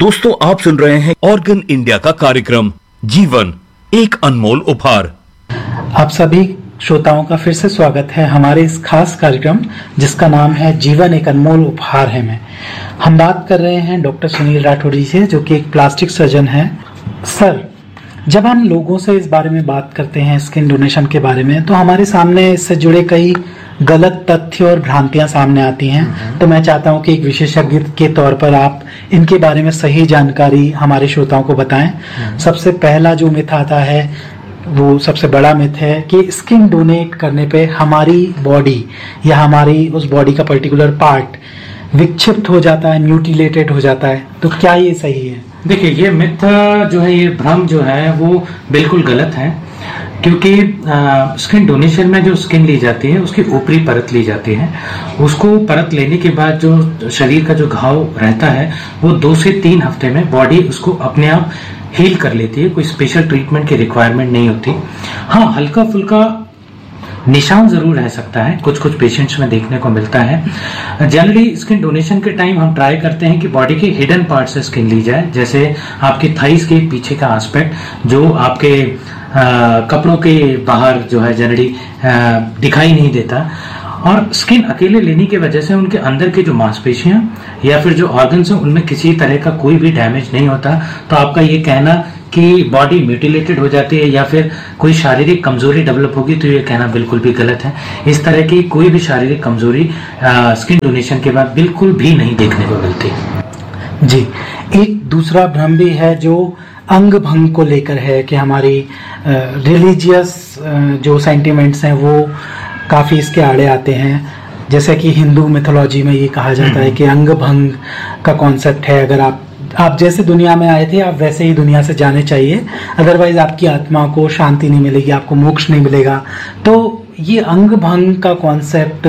दोस्तों, आप सुन रहे हैं ऑर्गन इंडिया का कार्यक्रम जीवन एक अनमोल उपहार। आप सभी श्रोताओं का फिर से स्वागत है हमारे इस खास कार्यक्रम जिसका नाम है जीवन एक अनमोल उपहार है में। हम बात कर रहे हैं डॉक्टर सुनील राठौड़ी से, जो कि एक प्लास्टिक सर्जन है। सर, जब हम लोगों से इस बारे में बात करते हैं स्किन डोनेशन के बारे में, तो हमारे सामने इससे जुड़े कई गलत तथ्य और भ्रांतियां सामने आती हैं। तो मैं चाहता हूं कि एक विशेषज्ञ के तौर पर आप इनके बारे में सही जानकारी हमारे श्रोताओं को बताएं। सबसे पहला जो मिथ आता है, वो सबसे बड़ा मिथ है कि स्किन डोनेट करने पे हमारी बॉडी या हमारी उस बॉडी का पर्टिकुलर पार्ट विक्षिप्त हो जाता है, म्यूटिलेटेड हो जाता है। तो क्या ये सही है? देखिए, ये मिथ जो है, ये भ्रम जो है वो बिल्कुल गलत है, क्योंकि स्किन डोनेशन में जो स्किन ली जाती है उसकी ऊपरी परत ली जाती है। उसको परत लेने के बाद जो शरीर का जो घाव रहता है वो 2 से 3 हफ्ते में बॉडी उसको अपने आप हील कर लेती है। कोई स्पेशल ट्रीटमेंट की रिक्वायरमेंट नहीं होती। हाँ, हल्का फुल्का निशान जरूर रह सकता है, कुछ कुछ पेशेंट्स में देखने को मिलता है। जनरली स्किन डोनेशन के टाइम हम ट्राई करते हैं कि बॉडी के हिडन पार्ट से स्किन ली जाए, जैसे आपके थाइस के पीछे का एस्पेक्ट जो आपके कपड़ों के बाहर जो है जनरली दिखाई नहीं देता। और स्किन अकेले लेने की वजह से उनके अंदर की जो मांसपेशियां या फिर जो ऑर्गन्स हैं उनमें किसी तरह का कोई भी डैमेज नहीं होता। तो आपका ये कहना कि बॉडी म्यूटिलेटेड हो जाती है या फिर कोई शारीरिक कमजोरी डेवलप होगी, तो ये कहना बिल्कुल भी गलत है। इस तरह की कोई भी शारीरिक कमजोरी स्किन डोनेशन के बाद बिल्कुल भी नहीं देखने को मिलती। जी, एक दूसरा भ्रम भी है जो अंग भंग को लेकर है कि हमारी रिलीजियस जो सेंटिमेंट्स हैं वो काफी इसके आड़े आते हैं। जैसे कि हिंदू मिथोलॉजी में ये कहा जाता है कि अंग भंग का कॉन्सेप्ट है, अगर आप जैसे दुनिया में आए थे आप वैसे ही दुनिया से जाने चाहिए, अदरवाइज आपकी आत्मा को शांति नहीं मिलेगी, आपको मोक्ष नहीं मिलेगा। तो ये अंग भंग का कॉन्सेप्ट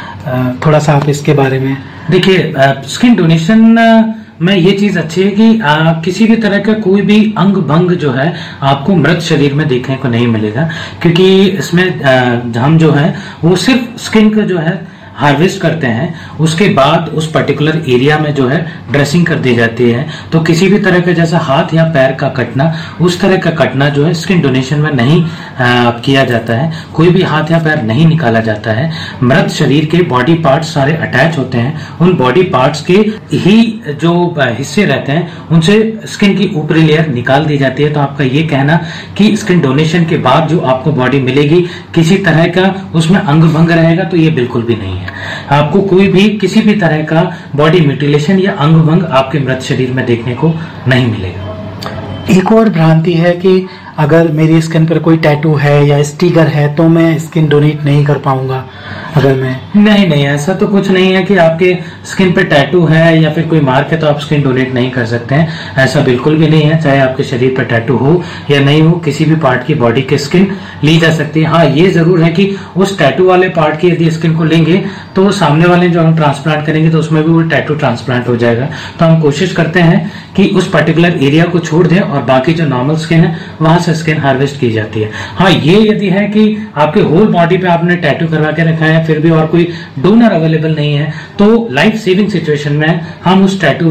थोड़ा सा आप इसके बारे में। देखिए, स्किन डोनेशन में ये चीज अच्छी है कि किसी भी तरह का कोई भी अंग भंग जो है आपको मृत शरीर में देखने को नहीं मिलेगा, क्योंकि इसमें हम जो है वो सिर्फ स्किन का जो है हार्वेस्ट करते हैं, उसके बाद उस पर्टिकुलर एरिया में जो है ड्रेसिंग कर दी जाती है। तो किसी भी तरह का जैसा हाथ या पैर का कटना, उस तरह का कटना जो है स्किन डोनेशन में नहीं किया जाता है। कोई भी हाथ या पैर नहीं निकाला जाता है। मृत शरीर के बॉडी पार्ट्स सारे अटैच होते हैं, उन बॉडी पार्ट्स के ही जो हिस्से रहते हैं उनसे स्किन की ऊपरी लेयर निकाल दी जाती है। तो आपका ये कहना कि स्किन डोनेशन के बाद जो आपको बॉडी मिलेगी किसी तरह का उसमें अंग भंग रहेगा, तो ये बिल्कुल भी नहीं है। आपको कोई भी किसी भी तरह का बॉडी म्यूटिलेशन या अंग भंग आपके मृत शरीर में देखने को नहीं मिलेगा। एक और भ्रांति है कि अगर मेरी स्किन पर कोई टैटू है या स्टिकर है तो मैं स्किन डोनेट नहीं कर पाऊंगा। अगर मैं नहीं, ऐसा तो कुछ नहीं है कि आपके स्किन पे टैटू है या फिर कोई मार्क है तो आप स्किन डोनेट नहीं कर सकते हैं। ऐसा बिल्कुल भी नहीं है। चाहे आपके शरीर पर टैटू हो या नहीं हो, किसी भी पार्ट की बॉडी की स्किन ली जा सकती है। हाँ, ये जरूर है कि उस टैटू वाले पार्ट की यदि स्किन को लेंगे तो सामने वाले जो हम ट्रांसप्लांट करेंगे तो उसमें भी वो टैटू ट्रांसप्लांट हो जाएगा। तो हम कोशिश करते हैं कि उस पर्टिकुलर एरिया को छोड़ दें और बाकी जो नॉर्मल स्किन है वहां से स्किन हार्वेस्ट की जाती है। हाँ, ये यदि है कि आपके होल बॉडी पे आपने टैटू करवा के रखा है फिर भी और कोई डोनर अवेलेबल नहीं है, तो लाइफ सेविंग सिचुएशन में हम उस टैटू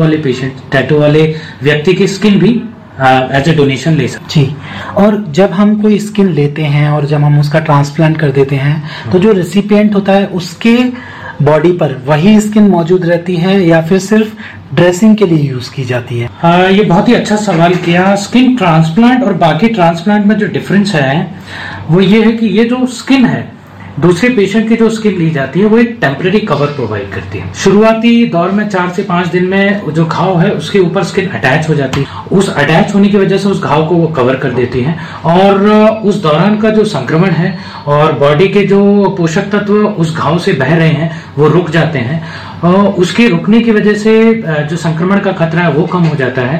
वाले व्यक्ति की स्किन भी एज ए डोनेशन ले सकते हैं। जी, और जब हम कोई स्किन लेते हैं और जब हम उसका ट्रांसप्लांट कर देते हैं तो जो रेसिपिएंट होता है उसके बॉडी पर वही स्किन मौजूद रहती है या फिर सिर्फ ड्रेसिंग के लिए यूज की जाती है? ये बहुत ही अच्छा सवाल किया। स्किन ट्रांसप्लांट और बाकी ट्रांसप्लांट में जो डिफरेंस है वो ये है कि ये जो स्किन है दूसरे पेशेंट की जो स्किन ली जाती है वो एक टेम्परेरी कवर प्रोवाइड करती है। शुरुआती दौर में 4 से 5 दिन में जो घाव है उसके ऊपर स्किन अटैच हो जाती है। उस अटैच होने की वजह से उस घाव को वो कवर कर देती है और उस दौरान का जो संक्रमण है और बॉडी के जो पोषक तत्व उस घाव से बह रहे हैं वो रुक जाते हैं। उसके रुकने की वजह से जो संक्रमण का खतरा है वो कम हो जाता है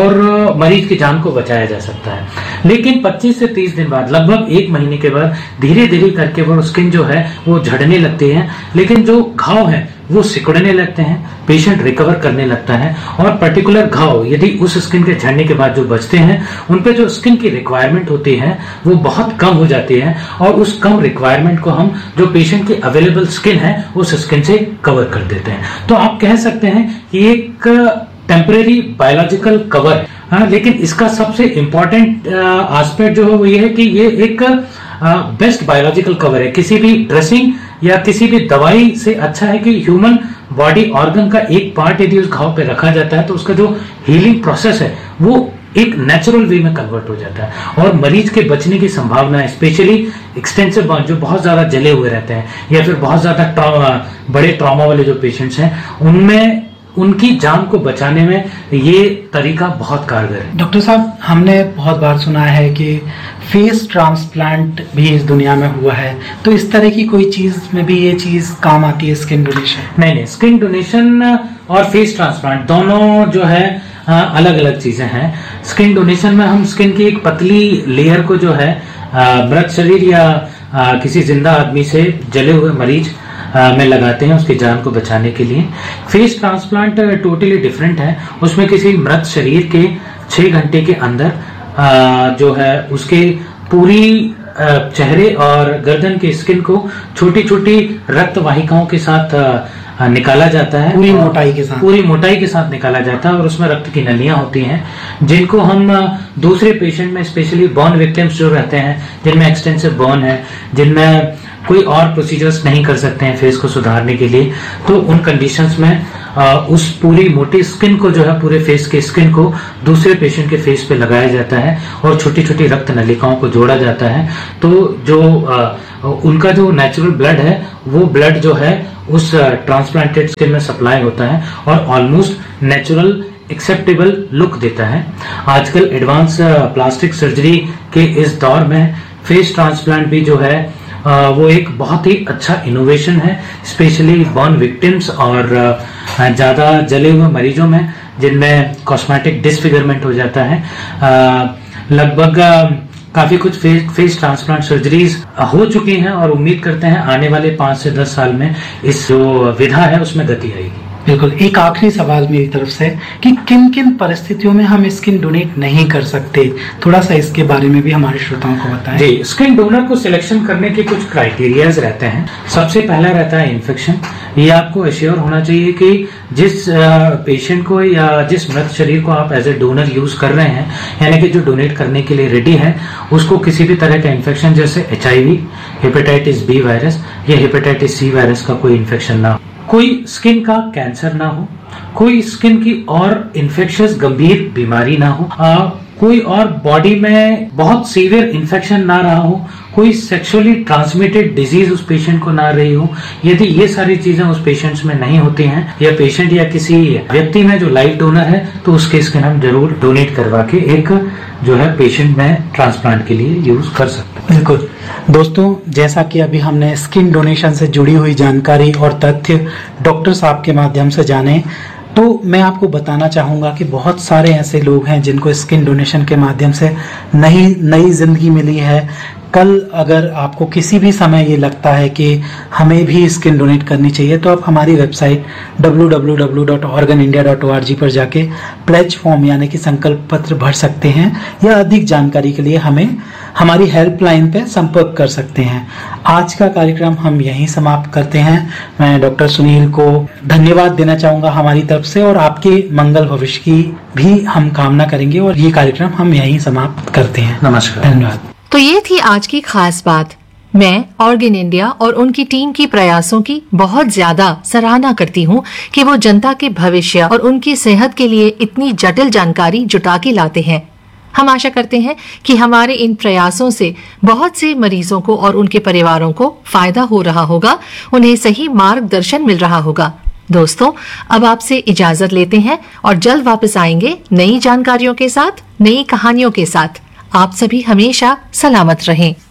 और मरीज की जान को बचाया जा सकता है। लेकिन 25 से 30 दिन बाद, लगभग 1 महीने के बाद धीरे धीरे करके वो स्किन जो है वो झड़ने लगती है, लेकिन जो घाव है वो सिकुड़ने लगते हैं, पेशेंट रिकवर करने लगता है। और पर्टिकुलर घाव यदि उस स्किन के झड़ने के बाद जो बचते हैं उन पे जो स्किन की रिक्वायरमेंट होती है वो बहुत कम हो जाती है और उस कम रिक्वायरमेंट को हम जो पेशेंट की अवेलेबल स्किन है उस स्किन से कवर कर देते हैं। तो आप कह सकते हैं कि एक टेम्परेरी बायोलॉजिकल कवर है। हाँ, लेकिन इसका सबसे इंपॉर्टेंट एस्पेक्ट जो है वो ये है कि ये एक बेस्ट बायोलॉजिकल कवर है। किसी भी ड्रेसिंग या किसी भी दवाई से अच्छा है कि ह्यूमन बॉडी ऑर्गन का एक पार्ट यदि उस घाव पे रखा जाता है तो उसका जो हीलिंग प्रोसेस है वो एक नेचुरल वे में कन्वर्ट हो जाता है और मरीज के बचने की संभावना है, स्पेशली एक्सटेंसिव बर्न जो बहुत ज्यादा जले हुए रहते हैं या फिर बहुत ज्यादा बड़े ट्रॉमा वाले जो पेशेंट्स हैं उनमें उनकी जान को बचाने में ये तरीका बहुत कारगर है। डॉक्टर साहब, हमने बहुत बार सुना है कि फेस ट्रांसप्लांट भी इस दुनिया में हुआ है, तो इस तरह की कोई चीज में भी ये चीज काम आती है, स्किन डोनेशन? नहीं, स्किन डोनेशन और फेस ट्रांसप्लांट दोनों जो है अलग अलग चीजें हैं। स्किन डोनेशन में हम स्किन की एक पतली लेयर को जो है मृत शरीर या किसी जिंदा आदमी से जले हुए मरीज में लगाते हैं उसकी जान को बचाने के लिए। फेस ट्रांसप्लांट टोटली डिफरेंट है। उसमें किसी मृत शरीर के 6 घंटे के अंदर जो है उसके पूरी चेहरे और गर्दन के स्किन को छोटी छोटी रक्त वाहिकाओं के साथ निकाला जाता है, पूरी मोटाई के साथ निकाला जाता है और उसमें रक्त की नलियां होती हैं जिनको हम दूसरे पेशेंट में, स्पेशली बर्न विक्टिम्स जो रहते हैं जिनमें एक्सटेंसिव बर्न है, जिनमें कोई और प्रोसीजर्स नहीं कर सकते हैं फेस को सुधारने के लिए, तो उन कंडीशंस में उस पूरी मोटी स्किन को जो है पूरे फेस के स्किन को दूसरे पेशेंट के फेस पे लगाया जाता है और छोटी छोटी रक्त नलिकाओं को जोड़ा जाता है। तो जो उनका जो नेचुरल ब्लड है वो ब्लड जो है उस ट्रांसप्लांटेड स्किन में सप्लाई होता है और ऑलमोस्ट नेचुरल एक्सेप्टेबल लुक देता है। आजकल एडवांस प्लास्टिक सर्जरी के इस दौर में फेस ट्रांसप्लांट भी जो है वो एक बहुत ही अच्छा इनोवेशन है, स्पेशली बर्न विक्टिम्स और ज्यादा जले हुए मरीजों में जिनमें कॉस्मेटिक डिसफिगरमेंट हो जाता है। लगभग काफी कुछ फेस ट्रांसप्लांट सर्जरीज हो चुकी हैं और उम्मीद करते हैं आने वाले 5 से 10 साल में इस जो विधा है उसमें गति आएगी। बिल्कुल। एक आखिरी सवाल मेरी तरफ से कि किन किन परिस्थितियों में हम स्किन डोनेट नहीं कर सकते, थोड़ा सा इसके बारे में भी हमारे श्रोताओं को बताएं। जी, स्किन डोनर को सिलेक्शन करने के कुछ क्राइटेरियाज रहते हैं। सबसे पहला रहता है इन्फेक्शन। ये आपको एश्योर होना चाहिए कि जिस पेशेंट को या जिस मृत शरीर को आप एज ए डोनर यूज कर रहे हैं, यानी कि जो डोनेट करने के लिए रेडी है, उसको किसी भी तरह का इन्फेक्शन जैसे HIV, हेपेटाइटिस B वायरस या हेपेटाइटिस C वायरस का कोई इन्फेक्शन ना हो, कोई स्किन का कैंसर ना हो, कोई स्किन की और इन्फेक्शियस गंभीर बीमारी ना हो, कोई और बॉडी में बहुत सीवियर इन्फेक्शन ना रहा हो, कोई सेक्सुअली ट्रांसमिटेड डिजीज उस पेशेंट को ना रही हो। यदि ये सारी चीजें उस पेशेंट्स में नहीं होती हैं या पेशेंट या किसी व्यक्ति में जो लाइव डोनर है तो उसके स्किन हम जरूर डोनेट करवा के एक जो है पेशेंट में ट्रांसप्लांट के लिए यूज कर सकते हैं। बिल्कुल। दोस्तों, जैसा कि अभी हमने स्किन डोनेशन से जुड़ी हुई जानकारी और तथ्य डॉक्टर साहब के माध्यम से जाने, तो मैं आपको बताना चाहूंगा कि बहुत सारे ऐसे लोग हैं जिनको स्किन डोनेशन के माध्यम से नई जिंदगी मिली है। कल अगर आपको किसी भी समय ये लगता है कि हमें भी स्किन डोनेट करनी चाहिए तो आप हमारी वेबसाइट www.organindia.org पर जाके प्लेज फॉर्म यानी कि संकल्प पत्र भर सकते हैं या अधिक जानकारी के लिए हमें हमारी हेल्पलाइन पे संपर्क कर सकते हैं। आज का कार्यक्रम हम यहीं समाप्त करते हैं। मैं डॉक्टर सुनील को धन्यवाद देना चाहूंगा हमारी तरफ से और आपके मंगल भविष्य की भी हम कामना करेंगे और ये कार्यक्रम हम यहीं समाप्त करते हैं। नमस्कार, धन्यवाद। तो ये थी आज की खास बात। मैं ऑर्गन इंडिया और उनकी टीम की प्रयासों की बहुत ज्यादा सराहना करती हूँ कि वो जनता के भविष्य और उनकी सेहत के लिए इतनी जटिल जानकारी जुटा के लाते हैं। हम आशा करते हैं कि हमारे इन प्रयासों से बहुत से मरीजों को और उनके परिवारों को फायदा हो रहा होगा, उन्हें सही मार्गदर्शन मिल रहा होगा। दोस्तों, अब आपसे इजाजत लेते हैं और जल्द वापस आएंगे नई जानकारियों के साथ, नई कहानियों के साथ। आप सभी हमेशा सलामत रहें।